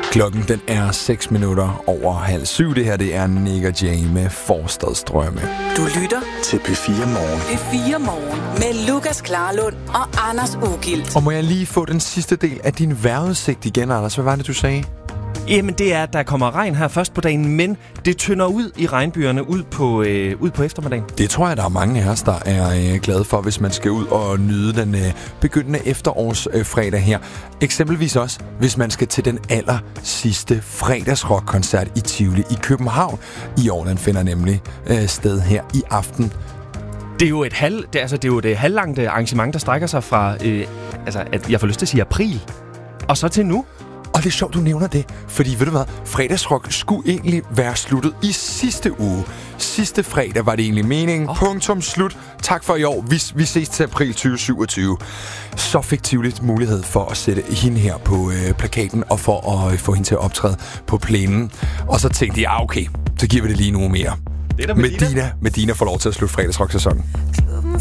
Klokken den er 6 minutter over 6:30. Det her det er Nick og Jay med Forstadsdrømme. Du lytter til P4 Morgen. P4 Morgen med Lukas Klarlund og Anders Ugilt. Og må jeg lige få den sidste del af din vejrudsigt igen, Anders? Hvad var det, du sagde? Jamen, det er, at der kommer regn her først på dagen, men det tynder ud i regnbyerne ud på eftermiddagen. Det tror jeg, der er mange af os, der er glade for, hvis man skal ud og nyde den begyndende efterårsfredag her. Eksempelvis også, hvis man skal til den aller sidste fredagsrockkoncert i Tivoli i København. I år, den finder nemlig sted her i aften. Det er jo et halvlangt arrangement, der strækker sig fra, at jeg får lyst til at sige april, og så til nu. Og det er sjovt, du nævner det, fordi ved du hvad, fredagsrock skulle egentlig være sluttet i sidste uge. Sidste fredag var det egentlig meningen. Punktum slut. Tak for i år. Vi ses til april 2027. Så fik Tivoli mulighed for at sætte hende her på plakaten og for at få hende til at optræde på plænen. Og så tænkte jeg, okay, så giver vi det lige nogle mere. Det er der Medina. Medina får lov til at slutte fredagsrock-sæsonen.